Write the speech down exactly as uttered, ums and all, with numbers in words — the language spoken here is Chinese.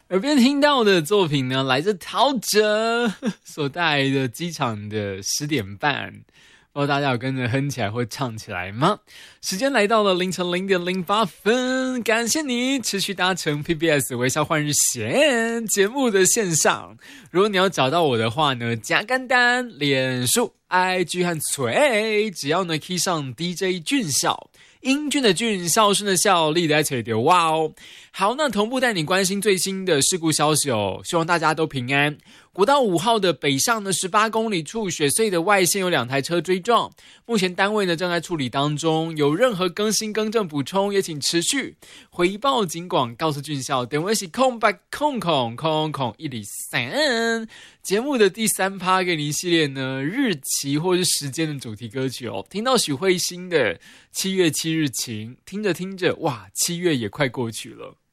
耳边听到的作品呢，来自陶喆所带来的机场的十点半，不知道大家有跟着哼起来或唱起来吗？时间来到了凌晨零点零八分，感谢你持续搭乘 P B S 微笑换日线节目的线上。如果你要找到我的话呢，加简单，脸书、I G 和tweet，只要呢 key 上 D J 俊孝。英俊的俊，孝顺的孝，力在垂丢哇哦！好，那同步带你关心最新的事故消息哦，希望大家都平安。国道五号的北上的十八公里处雪隧的外线有两台车追撞，目前单位呢正在处理当中，有任何更新更正补充也请持续回报警广，告诉俊孝。点位是空白空空空空一里三。节目的第三趴给你系列呢日期或是时间的主题歌曲哦，听到许慧欣的七月七日晴，听着听着哇，七月也快过去了。